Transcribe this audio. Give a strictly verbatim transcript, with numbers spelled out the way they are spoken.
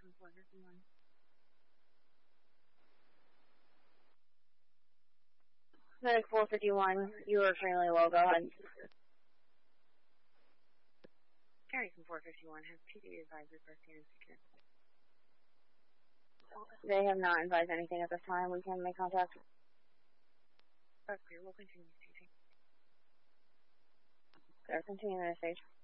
from four fifty-one. Medic four fifty-one, you are extremely low, go ahead. Carry from four fifty-one, has P D advisory for and secure. They have not advised anything at this time. We can make contact. That's clear. We'll continue staging. They're continuing their stage.